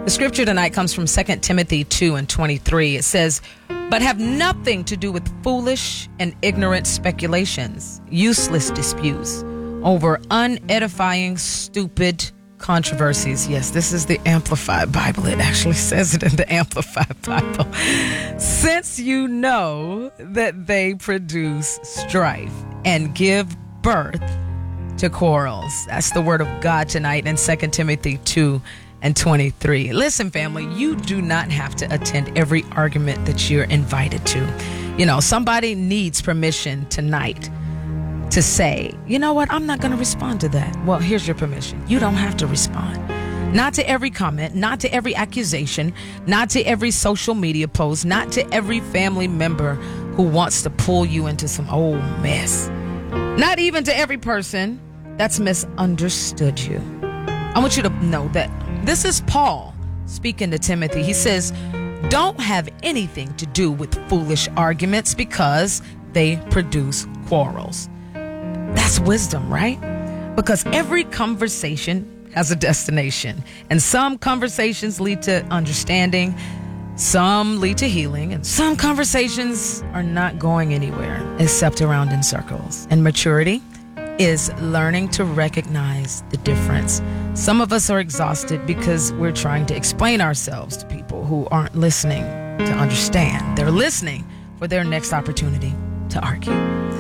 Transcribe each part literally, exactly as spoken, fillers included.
The scripture tonight comes from Second Timothy two and twenty-three. It says, "But have nothing to do with foolish and ignorant speculations, useless disputes over unedifying, stupid controversies." Yes, this is the Amplified Bible. It actually says it in the Amplified Bible. "Since you know that they produce strife and give birth to quarrels." That's the word of God tonight in Second Timothy two and twenty-three. Listen, family, you do not have to attend every argument that you're invited to. You know, somebody needs permission tonight to say, you know what, I'm not going to respond to that. Well, here's your permission. You don't have to respond. Not to every comment, not to every accusation, not to every social media post, not to every family member who wants to pull you into some old mess. Not even to every person that's misunderstood you. I want you to know that this is Paul speaking to Timothy. He says, don't have anything to do with foolish arguments because they produce quarrels. That's wisdom, right? Because every conversation has a destination, and some conversations lead to understanding, some lead to healing, and some conversations are not going anywhere except around in circles. And maturity is learning to recognize the difference. Some of us are exhausted because we're trying to explain ourselves to people who aren't listening to understand. They're listening for their next opportunity to argue.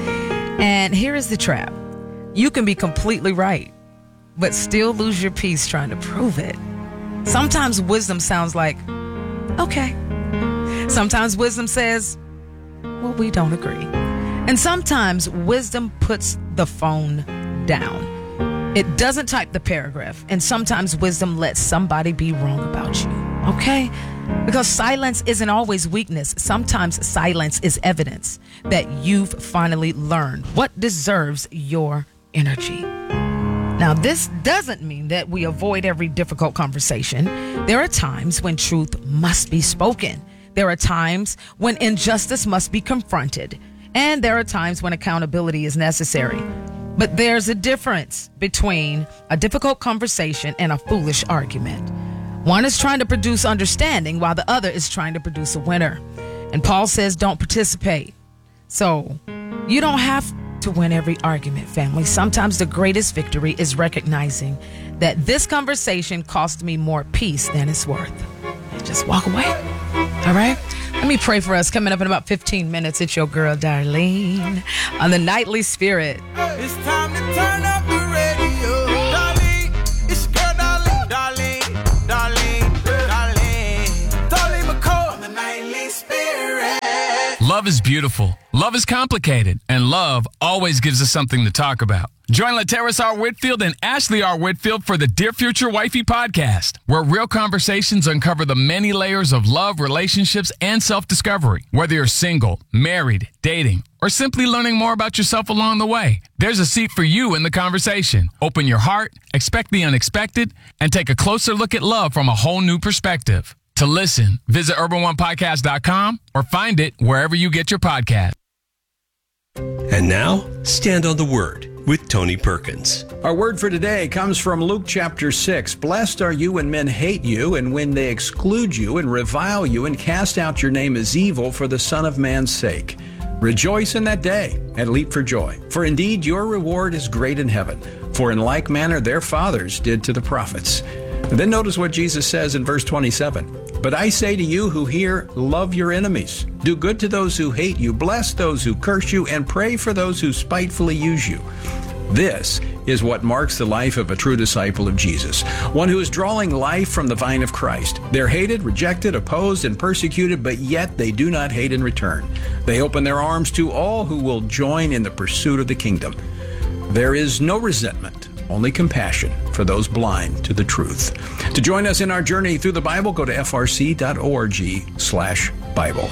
And here is the trap. You can be completely right, but still lose your peace trying to prove it. Sometimes wisdom sounds like, okay. Sometimes wisdom says, well, we don't agree. And sometimes wisdom puts the phone down. It doesn't type the paragraph. And sometimes wisdom lets somebody be wrong about you. Okay? Because silence isn't always weakness. Sometimes silence is evidence that you've finally learned what deserves your energy. Now, this doesn't mean that we avoid every difficult conversation. There are times when truth must be spoken. There are times when injustice must be confronted. And there are times when accountability is necessary. But there's a difference between a difficult conversation and a foolish argument. One is trying to produce understanding while the other is trying to produce a winner. And Paul says don't participate. So you don't have to win every argument, family. Sometimes the greatest victory is recognizing that this conversation cost me more peace than it's worth. And just walk away. All right? Let me pray for us. Coming up in about fifteen minutes, it's your girl, Darlene, on the Nightly Spirit. It's time to turn up the radio. Darlene, it's your girl, Darlene, Darlene, Darlene, Darlene, Darlene McCall on the Nightly Spirit. Love is beautiful. Love is complicated. And love always gives us something to talk about. Join LaTerrace R. Whitfield and Ashley R. Whitfield for the Dear Future Wifey podcast, where real conversations uncover the many layers of love, relationships, and self-discovery. Whether you're single, married, dating, or simply learning more about yourself along the way, there's a seat for you in the conversation. Open your heart, expect the unexpected, and take a closer look at love from a whole new perspective. To listen, visit urban one podcast dot com or find it wherever you get your podcast. And now, Stand on the Word with Tony Perkins. Our word for today comes from Luke chapter six. Blessed are you when men hate you, and when they exclude you and revile you and cast out your name as evil for the Son of Man's sake. Rejoice in that day and leap for joy, for indeed your reward is great in heaven. For in like manner their fathers did to the prophets. And then notice what Jesus says in verse twenty-seven. But I say to you who hear, love your enemies. Do good to those who hate you. Bless those who curse you, and pray for those who spitefully use you. This is what marks the life of a true disciple of Jesus, one who is drawing life from the vine of Christ. They're hated, rejected, opposed, and persecuted, but yet they do not hate in return. They open their arms to all who will join in the pursuit of the kingdom. There is no resentment, only compassion for those blind to the truth. To join us in our journey through the Bible, go to f r c dot org slash Bible.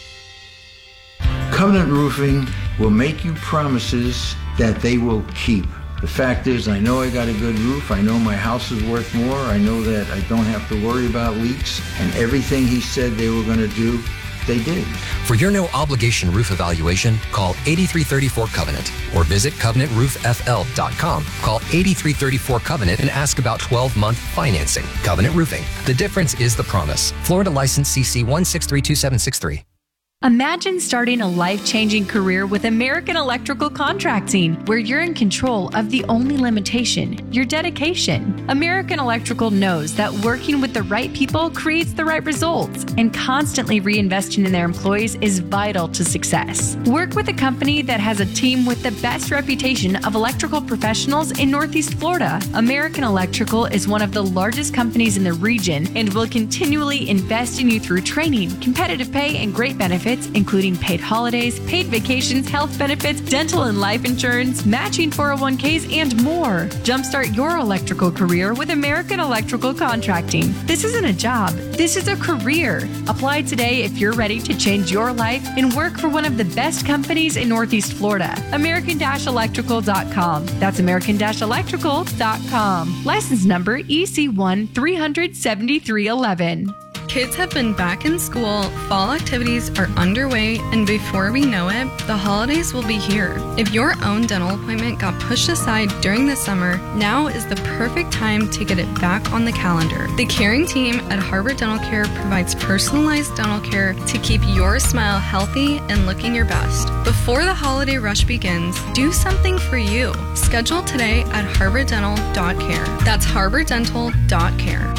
Covenant Roofing will make you promises that they will keep. The fact is, I know I got a good roof. I know my house is worth more. I know that I don't have to worry about leaks. And everything he said they were going to do, they did. For your no-obligation roof evaluation, call eighty-three thirty-four Covenant or visit covenant roof f l dot com. Call eighty-three thirty-four Covenant and ask about twelve-month financing. Covenant Roofing. The difference is the promise. Florida license C C one six three two seven six three. Imagine starting a life-changing career with American Electrical Contracting, where you're in control of the only limitation, your dedication. American Electrical knows that working with the right people creates the right results, and constantly reinvesting in their employees is vital to success. Work with a company that has a team with the best reputation of electrical professionals in Northeast Florida. American Electrical is one of the largest companies in the region and will continually invest in you through training, competitive pay, and great benefits, including paid holidays, paid vacations, health benefits, dental and life insurance, matching four oh one k's, and more. Jumpstart your electrical career with American Electrical Contracting. This isn't a job. This is a career. Apply today if you're ready to change your life and work for one of the best companies in Northeast Florida. American Electrical dot com. That's American Electrical dot com. License number E C one three seven three one one. Kids have been back in school, fall activities are underway, and before we know it, the holidays will be here. If your own dental appointment got pushed aside during the summer, now is the perfect time to get it back on the calendar. The caring team at Harbor Dental Care provides personalized dental care to keep your smile healthy and looking your best. Before the holiday rush begins, do something for you. Schedule today at harbor dental dot care. That's harbor dental dot care.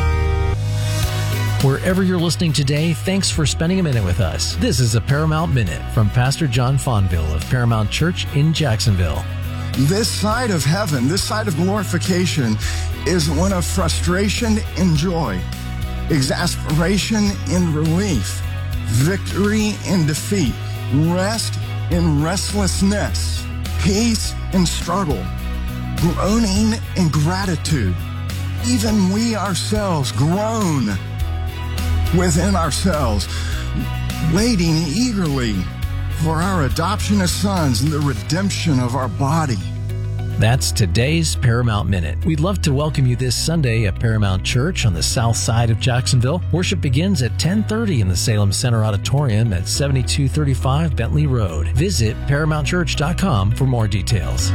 Wherever you're listening today, thanks for spending a minute with us. This is a Paramount Minute from Pastor John Fonville of Paramount Church in Jacksonville. This side of heaven, this side of glorification, is one of frustration in joy, exasperation in relief, victory in defeat, rest in restlessness, peace in struggle, groaning in gratitude. Even we ourselves groan within ourselves, waiting eagerly for our adoption as sons and the redemption of our body. That's today's Paramount Minute. We'd love to welcome you this Sunday at Paramount Church on the south side of Jacksonville. Worship begins at ten thirty in the Salem Center Auditorium at seventy-two thirty-five Bentley Road. Visit paramount church dot com for more details.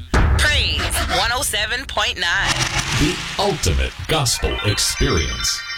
Praise one oh seven point nine. The ultimate gospel experience.